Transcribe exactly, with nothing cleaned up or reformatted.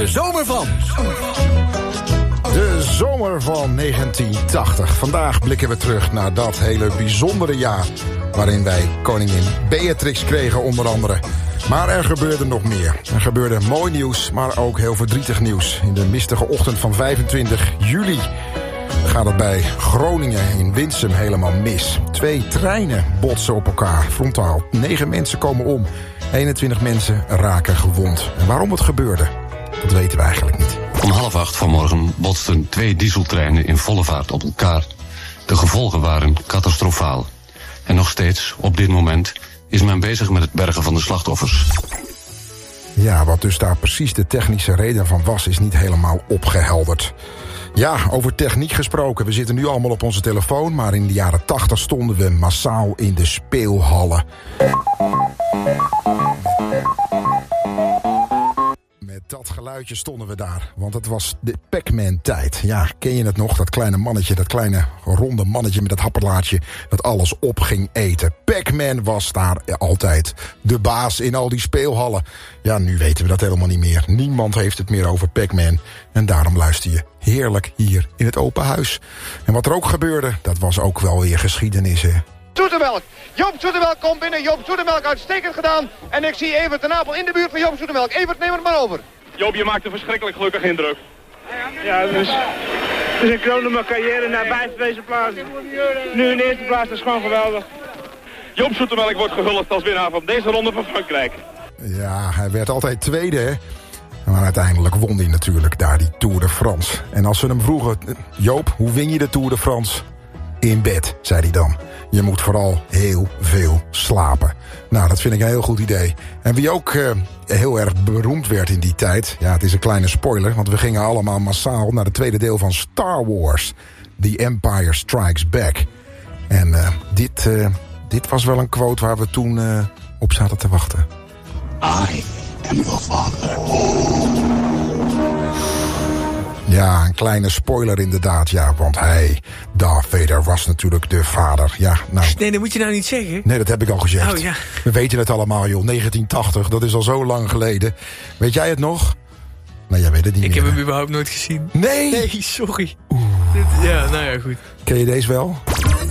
De zomer van. De zomer van negentien tachtig. Vandaag blikken we terug naar dat hele bijzondere jaar waarin wij koningin Beatrix kregen onder andere. Maar er gebeurde nog meer. Er gebeurde mooi nieuws, maar ook heel verdrietig nieuws. In de mistige ochtend van vijfentwintig juli gaat het bij Groningen in Winsum helemaal mis. Twee treinen botsen op elkaar, frontaal. Negen mensen komen om. eenentwintig mensen raken gewond. En waarom het gebeurde, dat weten we eigenlijk niet. Om half acht vanmorgen botsten twee dieseltreinen in volle vaart op elkaar. De gevolgen waren catastrofaal. En nog steeds, op dit moment, is men bezig met het bergen van de slachtoffers. Ja, wat dus daar precies de technische reden van was, is niet helemaal opgehelderd. Ja, over techniek gesproken. We zitten nu allemaal op onze telefoon, maar in de jaren tachtig stonden we massaal in de speelhallen. Met dat geluidje stonden we daar, want het was de Pac-Man-tijd. Ja, ken je het nog? Dat kleine mannetje, dat kleine ronde mannetje met dat happerlaatje dat alles op ging eten. Pac-Man was daar altijd de baas in al die speelhallen. Ja, nu weten we dat helemaal niet meer. Niemand heeft het meer over Pac-Man. En daarom luister je heerlijk hier in het open huis. En wat er ook gebeurde, dat was ook wel weer geschiedenis, hè. Zoetemelk. Joop Zoetemelk komt binnen. Joop Zoetemelk uitstekend gedaan. En ik zie Evert de Napel in de buurt van Joop Zoetemelk. Evert, neem het maar over. Joop, je maakt een verschrikkelijk gelukkige indruk. Ja, dus het is een kroon mijn carrière naar buiten deze plaats. Nu in de eerste plaats, dat is gewoon geweldig. Joop Zoetemelk wordt gehuldigd als winnaar van deze ronde van Frankrijk. Ja, hij werd altijd tweede, hè. Maar uiteindelijk won hij natuurlijk daar die Tour de France. En als ze hem vroegen, Joop, hoe win je de Tour de France? In bed, zei hij dan. Je moet vooral heel veel slapen. Nou, dat vind ik een heel goed idee. En wie ook uh, heel erg beroemd werd in die tijd... ja, het is een kleine spoiler... want we gingen allemaal massaal naar het tweede deel van Star Wars. The Empire Strikes Back. En uh, dit, uh, dit was wel een quote waar we toen uh, op zaten te wachten. I am your father. Ja, een kleine spoiler inderdaad, ja, want hij, Darth Vader, was natuurlijk de vader. Ja, nou... Nee, dat moet je nou niet zeggen. Nee, dat heb ik al gezegd. Oh, ja. We weten het allemaal, joh. negentien tachtig, dat is al zo lang geleden. Weet jij het nog? Nou, jij weet het niet Ik meer. heb hem überhaupt nooit gezien. Nee? Nee, sorry. Dit, ja, nou ja, goed. Ken je deze wel?